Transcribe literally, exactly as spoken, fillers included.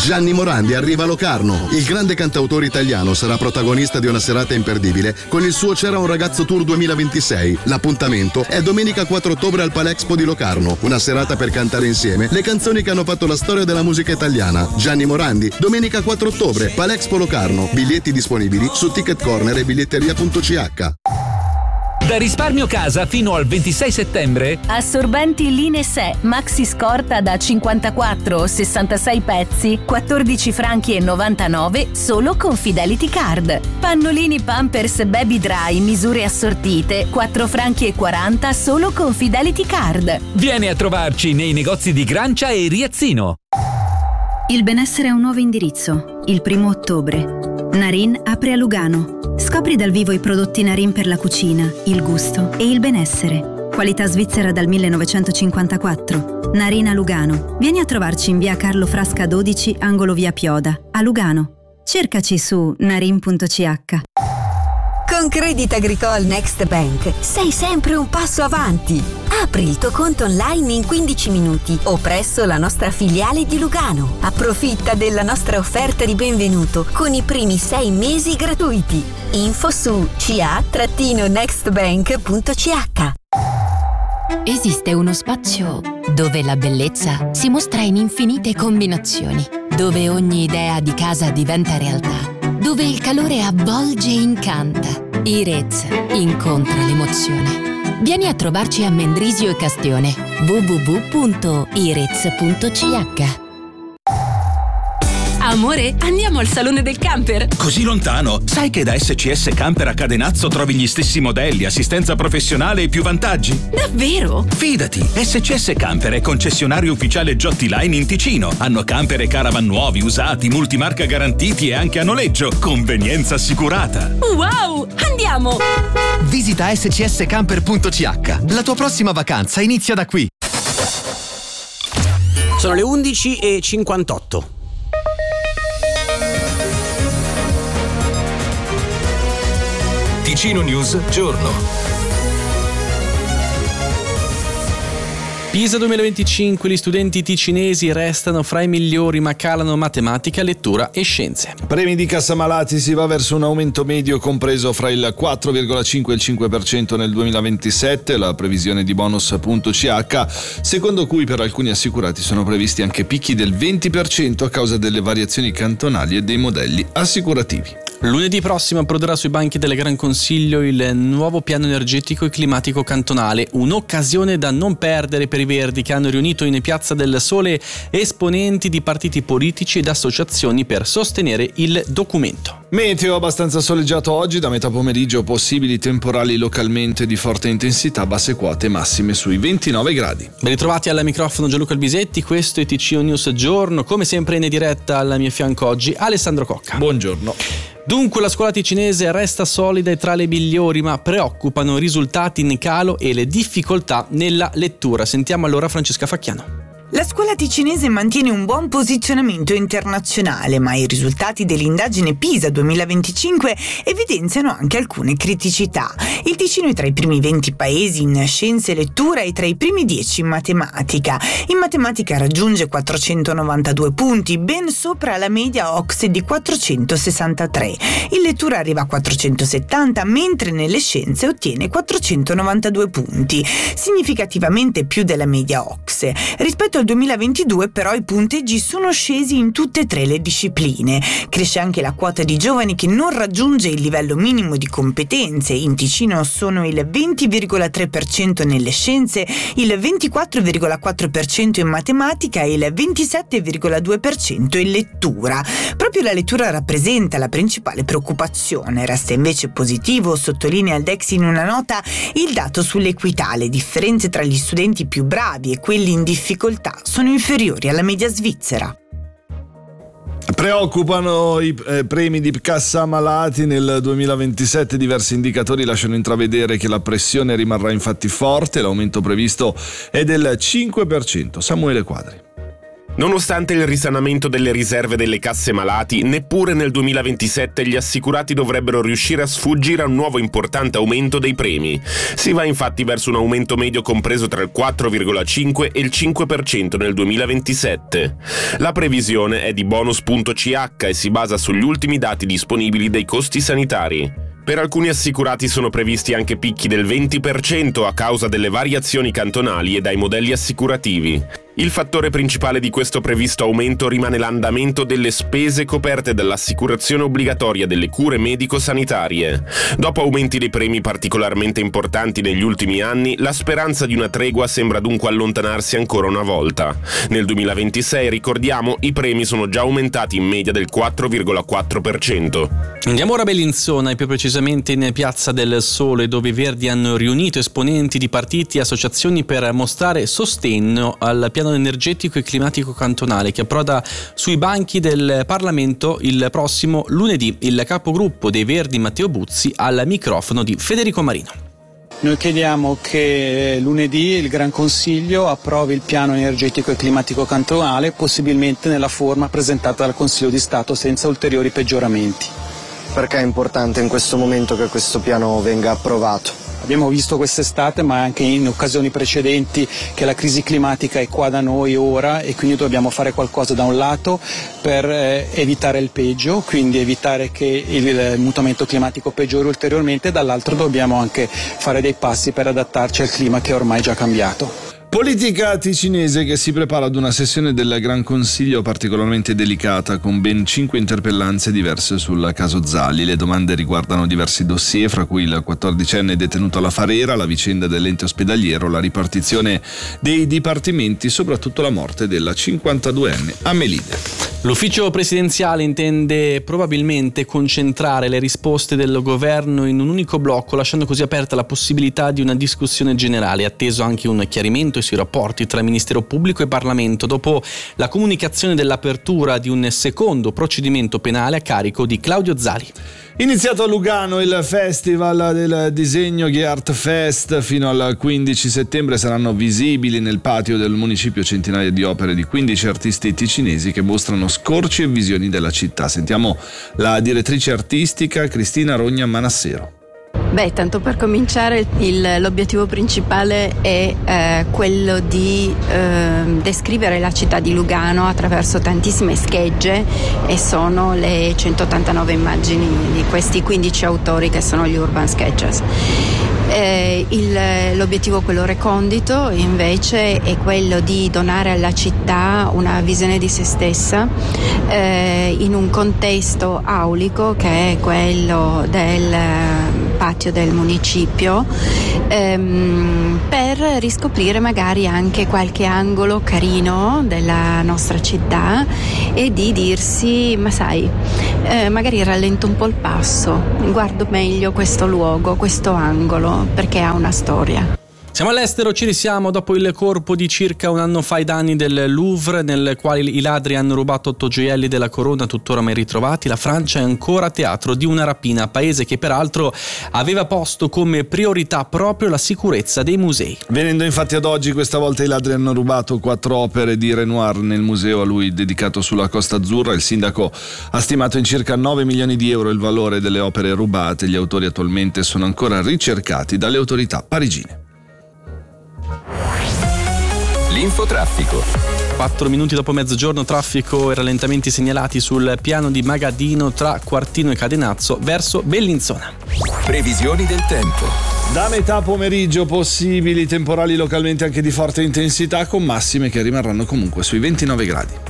Gianni Morandi arriva a Locarno. Il grande cantautore italiano sarà protagonista di una serata imperdibile con il suo C'era un ragazzo tour duemilaventisei. L'appuntamento è domenica quattro ottobre al Palexpo di Locarno, una serata per cantare insieme le canzoni che hanno fatto la storia della musica italiana. Gianni Morandi, domenica quattro ottobre, Palexpo Locarno. Biglietti disponibili su Ticket Corner e biglietteria punto c h. Da Risparmio Casa fino al ventisei settembre assorbenti Line Se maxi scorta da cinquantaquattro o sessantasei pezzi, quattordici franchi e novantanove solo con Fidelity Card. Pannolini Pampers Baby Dry misure assortite, quattro franchi e quaranta solo con Fidelity Card. Vieni a trovarci nei negozi di Grancia e Riazzino. Il benessere ha un nuovo indirizzo. Il primo ottobre Narin apre a Lugano. Scopri dal vivo i prodotti Narin per la cucina, il gusto e il benessere. Qualità svizzera dal millenovecentocinquantaquattro. Narin a Lugano. Vieni a trovarci in via Carlo Frasca dodici, angolo via Pioda, a Lugano. Cercaci su narin punto c h. Con Crédit Agricole Next Bank sei sempre un passo avanti. Apri il tuo conto online in quindici minuti o presso la nostra filiale di Lugano. Approfitta della nostra offerta di benvenuto con i primi sei mesi gratuiti. Info su c a next bank punto c h. Esiste uno spazio dove la bellezza si mostra in infinite combinazioni, dove ogni idea di casa diventa realtà, dove il calore avvolge e incanta. Irez incontra l'emozione. Vieni a trovarci a Mendrisio e Castione. w w w punto irez punto c h. Amore, andiamo al Salone del Camper. Così lontano? Sai che da S C S Camper a Cadenazzo trovi gli stessi modelli, assistenza professionale e più vantaggi? Davvero? Fidati, S C S Camper è concessionario ufficiale Giotti Line in Ticino. Hanno camper e caravan nuovi, usati, multimarca garantiti e anche a noleggio. Convenienza assicurata. Wow, andiamo! Visita s c s camper punto c h. La tua prossima vacanza inizia da qui. Sono le undici e cinquantotto. Ticino News Giorno. Pisa duemilaventicinque, gli studenti ticinesi restano fra i migliori ma calano matematica, lettura e scienze. Premi di Cassa Malati, si va verso un aumento medio compreso fra il quattro virgola cinque e il cinque per cento nel duemilaventisette, la previsione di bonus.ch, secondo cui per alcuni assicurati sono previsti anche picchi del venti per cento a causa delle variazioni cantonali e dei modelli assicurativi. Lunedì prossimo approderà sui banchi del Gran Consiglio il nuovo piano energetico e climatico cantonale, un'occasione da non perdere per i Verdi, che hanno riunito in Piazza del Sole esponenti di partiti politici ed associazioni per sostenere il documento. Meteo abbastanza soleggiato oggi, da metà pomeriggio possibili temporali localmente di forte intensità, basse quote massime sui ventinove gradi. Ben ritrovati al microfono Gianluca Albisetti, questo è T C O News Giorno, come sempre in diretta al mio fianco oggi Alessandro Cocca. Buongiorno. Dunque la scuola ticinese resta solida e tra le migliori, ma preoccupano i risultati in calo e le difficoltà nella lettura. Sentiamo allora Francesca Facchiano. La scuola ticinese mantiene un buon posizionamento internazionale, ma i risultati dell'indagine PISA duemilaventicinque evidenziano anche alcune criticità. Il Ticino è tra i primi venti paesi in scienze e lettura e tra i primi dieci in matematica. In matematica raggiunge quattrocentonovantadue punti, ben sopra la media O C S E di quattrocentosessantatré. In lettura arriva a quattrocentosettanta, mentre nelle scienze ottiene quattrocentonovantadue punti, significativamente più della media O C S E. Rispetto al duemilaventidue però i punteggi sono scesi in tutte e tre le discipline. Cresce anche la quota di giovani che non raggiunge il livello minimo di competenze. In Ticino sono il venti virgola tre per cento nelle scienze, il ventiquattro virgola quattro per cento in matematica e il ventisette virgola due per cento in lettura. Proprio la lettura rappresenta la principale preoccupazione. Resta invece positivo, sottolinea il Dex in una nota, il dato sull'equità. Le differenze tra gli studenti più bravi e quelli in difficoltà sono inferiori alla media svizzera. Preoccupano i eh, premi di Cassa Malati nel duemilaventisette. Diversi indicatori lasciano intravedere che la pressione rimarrà infatti forte. L'aumento previsto è del cinque per cento. Samuele Quadri. Nonostante il risanamento delle riserve delle casse malati, neppure nel duemilaventisette gli assicurati dovrebbero riuscire a sfuggire a un nuovo importante aumento dei premi. Si va infatti verso un aumento medio compreso tra il quattro virgola cinque e il cinque per cento nel duemilaventisette. La previsione è di bonus.ch e si basa sugli ultimi dati disponibili dei costi sanitari. Per alcuni assicurati sono previsti anche picchi del venti per cento a causa delle variazioni cantonali e dai modelli assicurativi. Il fattore principale di questo previsto aumento rimane l'andamento delle spese coperte dall'assicurazione obbligatoria delle cure medico-sanitarie. Dopo aumenti dei premi particolarmente importanti negli ultimi anni, la speranza di una tregua sembra dunque allontanarsi ancora una volta. Nel duemilaventisei, ricordiamo, i premi sono già aumentati in media del quattro virgola quattro per cento. Andiamo ora a Bellinzona e più precisamente in Piazza del Sole, dove i Verdi hanno riunito esponenti di partiti e associazioni per mostrare sostegno al piano energetico e climatico cantonale che approda sui banchi del Parlamento il prossimo lunedì. Il capogruppo dei Verdi Matteo Buzzi al microfono di Federico Marino. Noi chiediamo che lunedì il Gran Consiglio approvi il piano energetico e climatico cantonale, possibilmente nella forma presentata dal Consiglio di Stato senza ulteriori peggioramenti. Perché è importante in questo momento che questo piano venga approvato? Abbiamo visto quest'estate, ma anche in occasioni precedenti, che la crisi climatica è qua da noi ora e quindi dobbiamo fare qualcosa da un lato per eh, evitare il peggio, quindi evitare che il, il mutamento climatico peggiori ulteriormente, e dall'altro dobbiamo anche fare dei passi per adattarci al clima che è ormai già cambiato. Politica ticinese che si prepara ad una sessione del Gran Consiglio particolarmente delicata, con ben cinque interpellanze diverse sul caso Zali. Le domande riguardano diversi dossier, fra cui il quattordicenne detenuto alla Farera, la vicenda dell'ente ospedaliero, la ripartizione dei dipartimenti, soprattutto la morte della cinquantaduenne Amelide. L'ufficio presidenziale intende probabilmente concentrare le risposte del governo in un unico blocco, lasciando così aperta la possibilità di una discussione generale, atteso anche un chiarimento sui rapporti tra Ministero Pubblico e Parlamento dopo la comunicazione dell'apertura di un secondo procedimento penale a carico di Claudio Zali. Iniziato a Lugano il festival del disegno Art Fest. Fino al quindici settembre saranno visibili nel patio del municipio centinaia di opere di quindici artisti ticinesi che mostrano scorci e visioni della città. Sentiamo la direttrice artistica Cristina Rogna Manassero. Beh, tanto per cominciare il, l'obiettivo principale è eh, quello di eh, descrivere la città di Lugano attraverso tantissime schegge, e sono le centottantanove immagini di questi quindici autori che sono gli Urban Sketches. Eh, il, l'obiettivo, quello recondito, invece è quello di donare alla città una visione di se stessa eh, in un contesto aulico che è quello del patio del municipio, ehm, per riscoprire magari anche qualche angolo carino della nostra città e di dirsi: ma sai, eh, magari rallento un po' il passo, guardo meglio questo luogo, questo angolo, perché ha una storia. Siamo all'estero, ci risiamo dopo il colpo di circa un anno fa ai danni del Louvre, nel quale i ladri hanno rubato otto gioielli della corona tuttora mai ritrovati. La Francia è ancora teatro di una rapina, paese che peraltro aveva posto come priorità proprio la sicurezza dei musei. Venendo infatti ad oggi, questa volta i ladri hanno rubato quattro opere di Renoir nel museo a lui dedicato sulla Costa Azzurra. Il sindaco ha stimato in circa nove milioni di euro il valore delle opere rubate. Gli autori attualmente sono ancora ricercati dalle autorità parigine. L'infotraffico. Quattro minuti dopo mezzogiorno, traffico e rallentamenti segnalati sul piano di Magadino tra Quartino e Cadenazzo verso Bellinzona. Previsioni del tempo. Da metà pomeriggio possibili temporali localmente anche di forte intensità, con massime che rimarranno comunque sui ventinove gradi.